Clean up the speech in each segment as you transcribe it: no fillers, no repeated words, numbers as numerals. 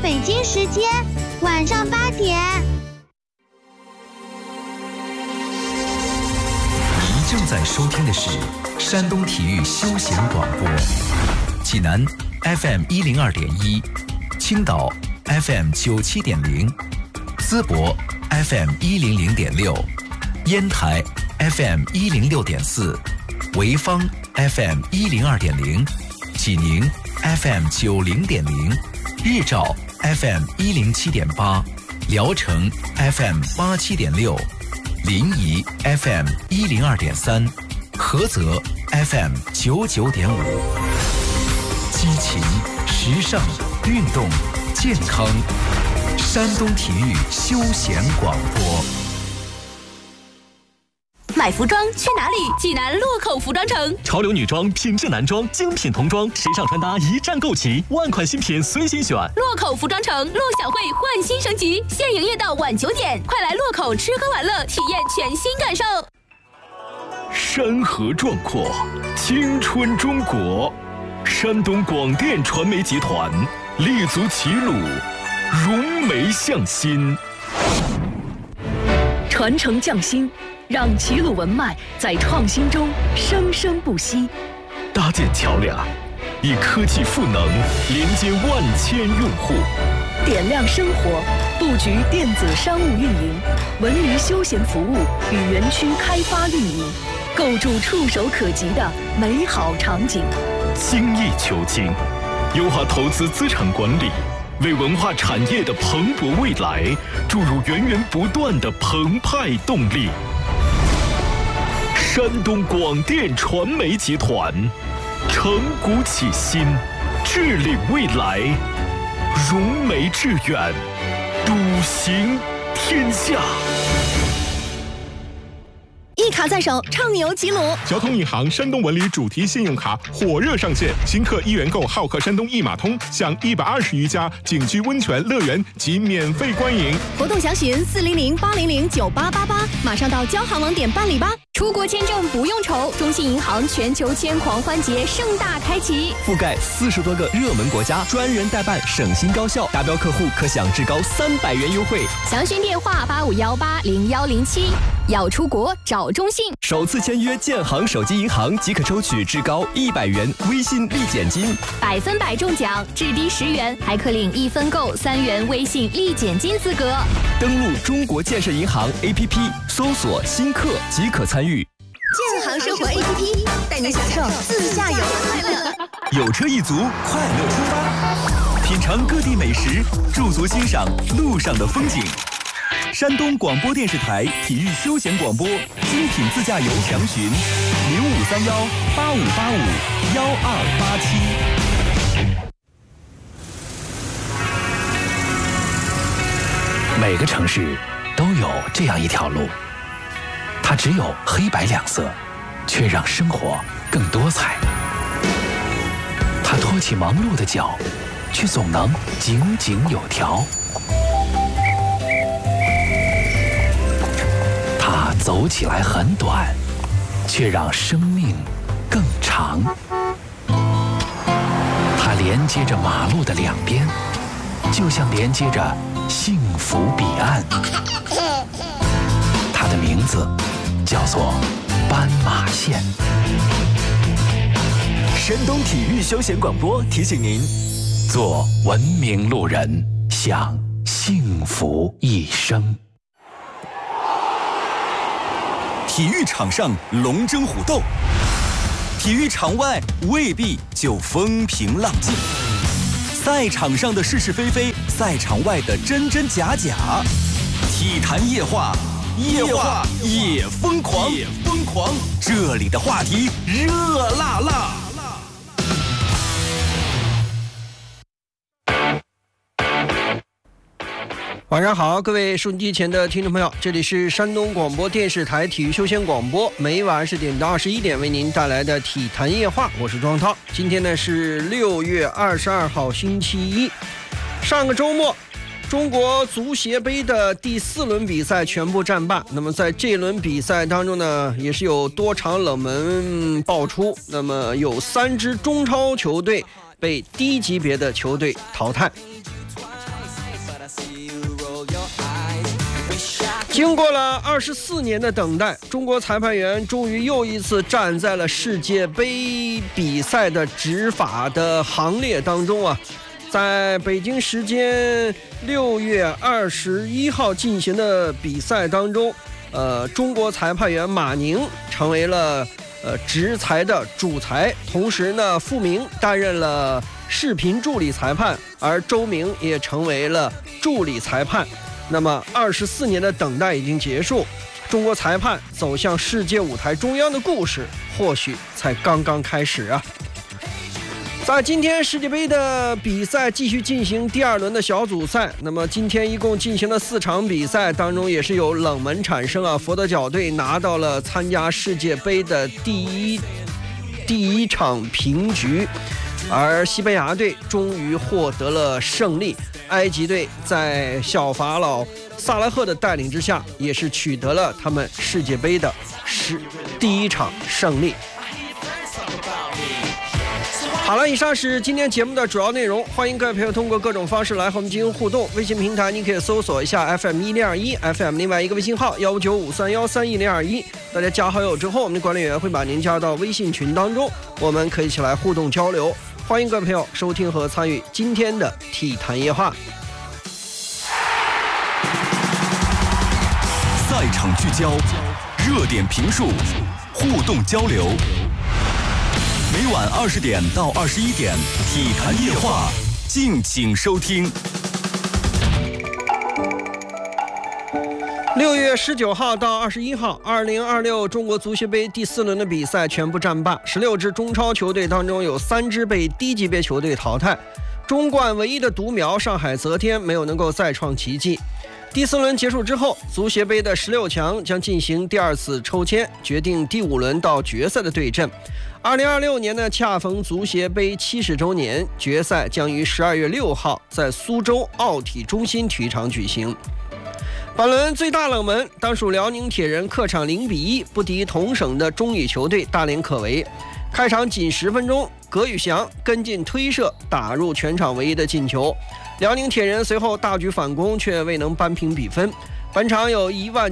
北京时间晚上8点。 您正在收听的是山东体育休闲广播，济南 FM 102.1，青岛 FM 97.0，淄博 FM 100.6，烟台 FM 106.4，潍坊 FM 102.0，济宁 FM 90.0，日照 FM 107.8，聊城 FM 87.6，临沂 FM 102.3，菏泽 FM 99.5。激情、时尚、运动、健康，山东体育休闲广播。 买服装去哪里？济南洛口服装城， 潮流女装、品质男装、精品童装、时尚穿搭一站购齐，万款新品随心选。 洛口服装城陆小慧焕新升级，现营业到晚9点，快来洛口吃喝玩乐，体验全新感受。 山河壮阔，青春中国。山东广电传媒集团立足齐鲁，融媒向心， 传承匠心，让齐鲁文脉在创新中生生不息。 搭建桥梁，以科技赋能连接万千用户， 点亮生活，布局电子商务运营、文娱休闲服务与园区开发运营，构筑触手可及的美好场景。 精益求精，优化投资资产管理，为文化产业的蓬勃未来注入源源不断的澎湃动力。山东广电传媒集团，承古启新，治理未来，融媒致远，笃行天下。 一卡在手，畅游齐鲁。 交通银行山东文旅主题信用卡火热上线，新客1元购浩客山东一码通，享120余家景区温泉乐园及免费观影。 活动详询400-800-9888，马上到交行网点办理吧。出国签证不用愁，中信银行全球签狂欢节盛大开启， 覆盖40多个热门国家，专人代办，省心高效，达标客户可享至高300元优惠。 详询电话85180107。要出国找中信， 首次签约建行手机银行即可抽取至高100元微信立减金 ，100%中奖，至低10元，还可领1分购3元微信立减金资格。 登录中国建设银行 APP， 搜索新客即可参与。 建行生活 APP 带你享受自驾游快乐， 有车一族，快乐出发，品尝各地美食，驻足欣赏路上的风景。山东广播电视台体育休闲广播，精品自驾游详询0531-8585-1287。每个城市都有这样一条路，它只有黑白两色，却让生活更多彩。它托起忙碌的脚，却总能井井有条。它走起来很短，却让生命更长。它连接着马路的两边，就像连接着幸福彼岸。它的名字叫做斑马线。 山东体育休闲广播提醒您： 做文明路人，享幸福一生。 体育场上龙争虎斗，体育场外未必就风平浪静。赛场上的是是非非，赛场外的真真假假。体坛夜话，夜话也疯狂，也疯狂。这里的话题热辣辣。 晚上好，各位收音机前的听众朋友，这里是山东广播电视台体育休闲广播，每晚20点到21点为您带来的体坛夜话，我是庄涛。今天呢是6月22号星期一。上个周末中国足协杯的第4轮比赛全部战罢，那么在这轮比赛当中呢，也是有多场冷门爆出，那么有3支中超球队被低级别的球队淘汰。 经过了24年的等待，中国裁判员终于又一次站在了世界杯比赛的执法的行列当中啊！在北京时间6月21号进行的比赛当中，中国裁判员马宁成为了执裁的主裁，同时呢，傅明担任了视频助理裁判，而周明也成为了助理裁判。那么24年的等待已经结束，中国裁判走向世界舞台中央的故事或许才刚刚开始啊！在今天世界杯的比赛继续进行第2轮的小组赛，那么今天一共进行了4场比赛，当中也是有冷门产生啊！佛得角队拿到了参加世界杯的第一场平局，而西班牙队终于获得了胜利。埃及队在小法老萨拉赫的带领之下，也是取得了他们世界杯的第1场胜利。好了，以上是今天节目的主要内容，欢迎各位朋友通过各种方式来和我们进行互动。微信平台你可以搜索一下 FM1021 FM 另外一个微信号15953131021，大家加好友之后，我们的管理员会把您加到微信群当中，我们可以一起来互动交流。欢迎各位朋友收听和参与今天的体坛夜话。 赛场聚焦，热点评述，互动交流。每晚20点到21点，体坛夜话，敬请收听。 6月19号到21号，2026中国足协杯第4轮的比赛全部战罢，16支中超球队当中有3支被低级别球队淘汰，中冠唯一的独苗上海泽天没有能够再创奇迹。第4轮结束之后，足协杯的16强将进行第2次抽签，决定第5轮到决赛的对阵。2026年呢，恰逢足协杯70周年，决赛将于12月6号在苏州奥体中心体育场举行。本轮最大冷门当属辽宁铁人客场0-1不敌同省的中乙球队大连可为。开场仅10分钟，葛宇翔跟进推射打入全场唯一的进球，辽宁铁人随后大举反攻，却未能扳平比分。本场有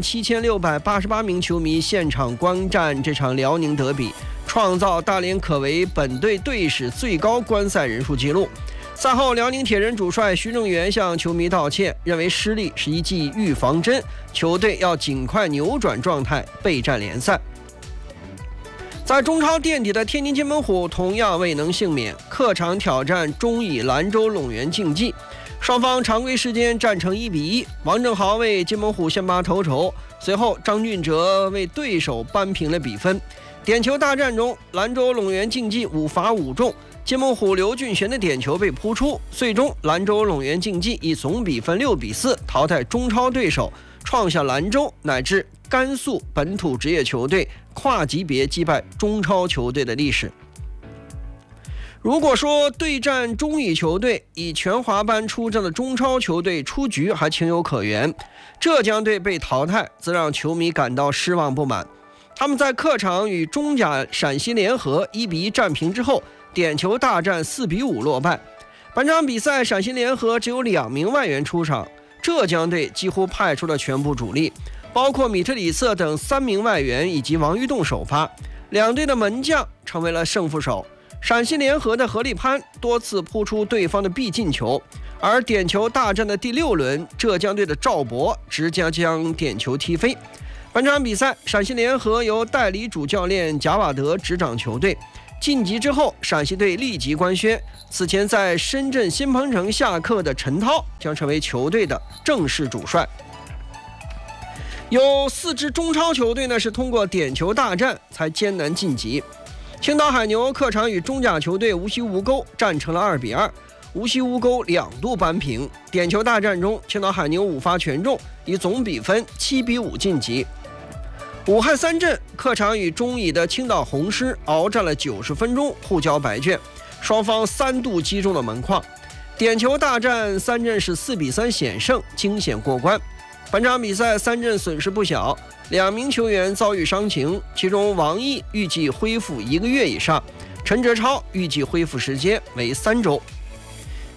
17688名球迷现场观战这场辽宁德比，创造大连可为本队队史最高观赛人数纪录。赛后，辽宁铁人主帅徐正元向球迷道歉，认为失利是一剂预防针，球队要尽快扭转状态，备战联赛。在中超垫底的天津津门虎同样未能幸免，客场挑战中乙兰州陇源竞技，双方常规时间战成1-1，王正豪为津门虎先拔头筹，随后张俊哲为对手扳平了比分。点球大战中，兰州陇源竞技5罚5中，津门虎刘俊贤的点球被扑出，最终兰州陇源竞技以总比分6-4淘汰中超对手，创下兰州乃至甘肃本土职业球队跨级别击败中超球队的历史。如果说对战中乙球队以全华班出战的中超球队出局还情有可原，浙江队被淘汰则让球迷感到失望不满。他们在客场与中甲陕西联合1-1战平之后，点球大战4-5落败。本场比赛陕西联合只有2名外援出场，浙江队几乎派出了全部主力，包括米特里策等3名外援以及王玉栋首发，两队的门将成为了胜负手。陕西联合的何立攀多次扑出对方的必进球，而点球大战的第6轮，浙江队的赵博直接将点球踢飞。本场比赛，陕西联合由代理主教练贾瓦德执掌球队。晋级之后，陕西队立即官宣，此前在深圳新鹏城下课的陈涛将成为球队的正式主帅。有4支中超球队呢是通过点球大战才艰难晋级。青岛海牛客场与中甲球队无锡吴钩战成了2-2，无锡吴钩2度扳平。点球大战中，青岛海牛5发全中，以总比分7-5晋级。武汉三镇客场与中乙的青岛红狮鏖战了90分钟，互交白卷，双方3度击中了门框。点球大战，三镇是4-3险胜，惊险过关。本场比赛三镇损失不小，2名球员遭遇伤情，其中王毅预计恢复1个月以上，陈哲超预计恢复时间为3周。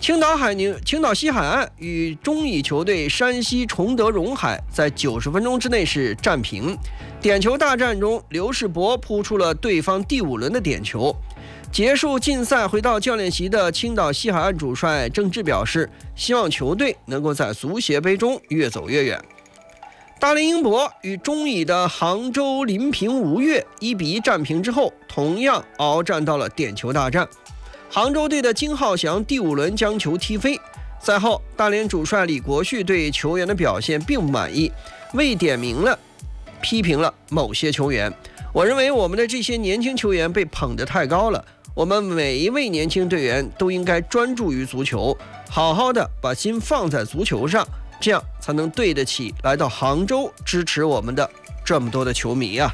青岛西海岸与中乙球队山西崇德荣海在90分钟之内是战平。点球大战中，刘世博扑出了对方第5轮的点球。结束禁赛回到教练席的青岛西海岸主帅郑智表示，希望球队能够在足协杯中越走越远。大连英博与中乙的杭州临平吴越1比1战平之后，同样鏖战到了点球大战。杭州队的金浩翔第5轮将球踢飞。赛后，大连主帅李国旭对球员的表现并不满意，批评了某些球员。我认为我们的这些年轻球员被捧得太高了，我们每一位年轻队员都应该专注于足球，好好的把心放在足球上，这样才能对得起来到杭州支持我们的这么多的球迷啊。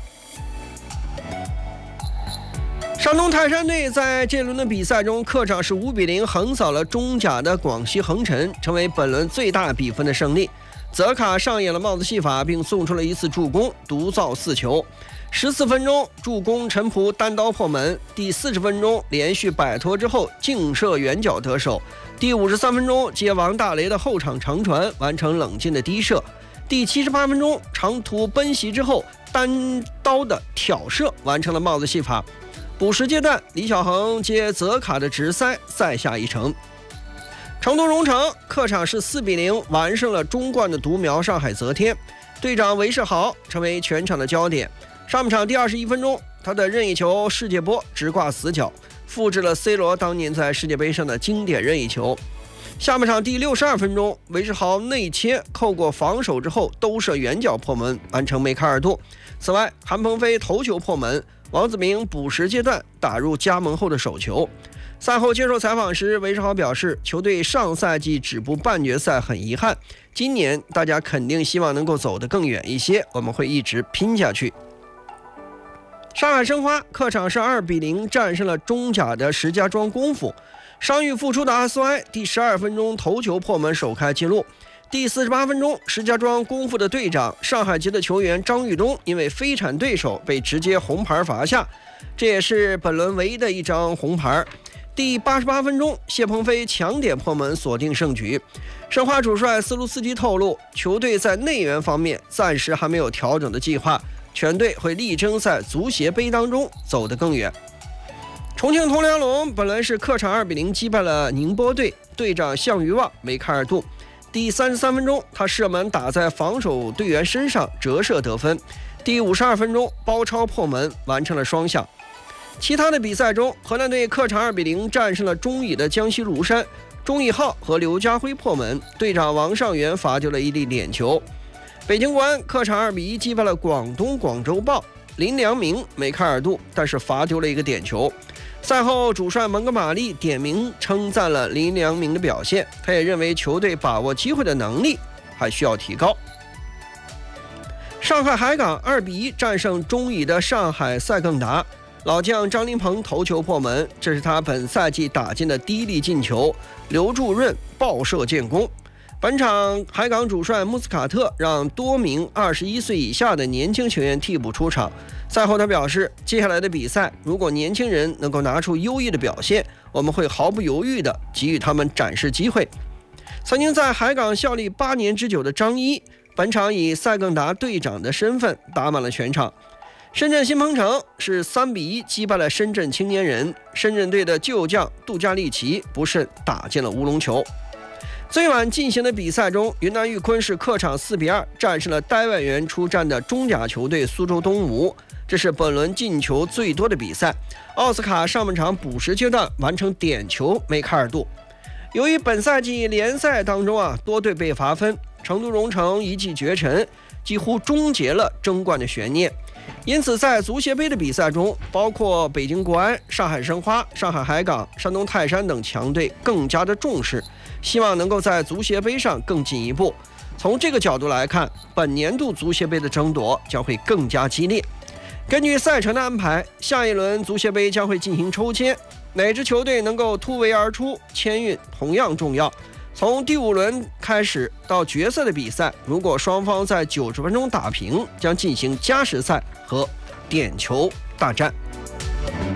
山东泰山队在这轮的比赛中，客场是5比0横扫了中甲的广西恒辰，成为本轮最大比分的胜利。泽卡上演了帽子戏法，并送出了一次助攻，独造4球。14分钟助攻陈璞单刀破门，第40分钟连续摆脱之后劲射远角得手，第53分钟接王大雷的后场长传完成冷静的低射，第78分钟长途奔袭之后单刀的挑射完成了帽子戏法。补时阶段，李小恒接泽卡的直塞，赛下一城。成都荣城客场是4比0完胜了中冠的独苗上海泽天，队长韦世豪成为全场的焦点。上半场第21分钟，他的任意球世界波直挂死角，复制了 C 罗当年在世界杯上的经典任意球。下半场第62分钟，韦世豪内切扣过防守之后兜射远角破门，完成梅开2度。此外，韩鹏飞头球破门，王子明补时阶段打入加盟后的首球。赛后接受采访时，韦世豪表示，球队上赛季止步半决赛很遗憾，今年大家肯定希望能够走得更远一些，我们会一直拼下去。上海申花客场是2比0战胜了中甲的石家庄功夫，伤愈复出的阿苏埃第12分钟头球破门首开纪录。第48分钟，石家庄功夫的队长上海籍的球员张玉东因为飞铲对手被直接红牌罚下，这也是本轮唯一的一张红牌。第88分钟，谢鹏飞强点破门锁定胜局。申花主帅斯卢斯基透露，球队在内援方面暂时还没有调整的计划，全队会力争在足协杯当中走得更远。重庆铜梁龙本来是客场2比0击败了宁波队，队长项羽旺梅开2度。第33分钟，他射门打在防守队员身上折射得分。第52分钟，包抄破门完成了双响。其他的比赛中，河南队客场2比0战胜了中乙的江西庐山，钟义浩和刘家辉破门，队长王上元罚丢了一粒点球。北京国安客场2比1击败了广东广州豹，林良铭梅开2度，但是罚丢了一个点球。赛后，主帅蒙哥马利点名称赞了林良铭的表现，他也认为球队把握机会的能力还需要提高。上海海港2比1战胜中乙的上海赛更达，老将张琳芃头球破门，这是他本赛季打进的第1粒进球，刘柱润爆射建功。本场海港主帅穆斯卡特让多名21岁以下的年轻球员替补出场。赛后他表示，接下来的比赛如果年轻人能够拿出优异的表现，我们会毫不犹豫地给予他们展示机会。曾经在海港效力8年之久的张一，本场以赛更达队长的身份打满了全场。深圳新鹏城是3比1击败了深圳青年人，深圳队的旧将杜加利奇不慎打进了乌龙球。最晚进行的比赛中，云南玉坤是客场4比2战胜了呆外援出战的中甲球队苏州东吴，这是本轮进球最多的比赛。奥斯卡上半场补时阶段完成点球梅开2度。由于本赛季联赛当中多队被罚分，成都荣城一骑绝尘，几乎终结了争冠的悬念。因此在足协杯的比赛中，包括北京国安、上海申花、上海海港、山东泰山等强队更加的重视，希望能够在足协杯上更进一步。从这个角度来看，本年度足协杯的争夺将会更加激烈。根据赛程的安排，下一轮足协杯将会进行抽签，哪支球队能够突围而出，签运同样重要。从第5轮开始到决赛的比赛，如果双方在90分钟打平，将进行加时赛和点球大战。